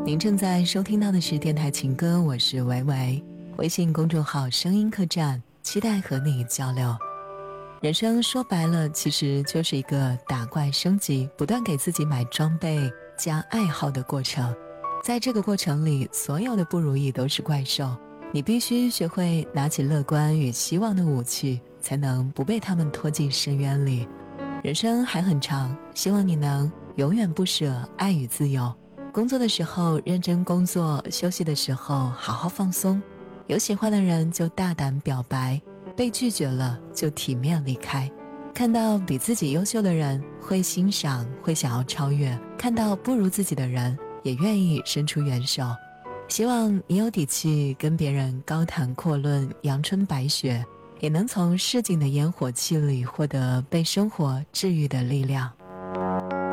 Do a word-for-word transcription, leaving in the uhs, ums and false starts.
您正在收听到的是电台情歌，我是维维，微信公众号声音客栈，期待和你交流。人生说白了其实就是一个打怪升级，不断给自己买装备加爱好的过程。在这个过程里，所有的不如意都是怪兽，你必须学会拿起乐观与希望的武器，才能不被他们拖进深渊里。人生还很长，希望你能永远不舍爱与自由。工作的时候认真工作，休息的时候好好放松。有喜欢的人就大胆表白，被拒绝了就体面离开。看到比自己优秀的人，会欣赏，会想要超越；看到不如自己的人，也愿意伸出援手。希望你有底气跟别人高谈阔论阳春白雪，也能从市井的烟火气里获得被生活治愈的力量。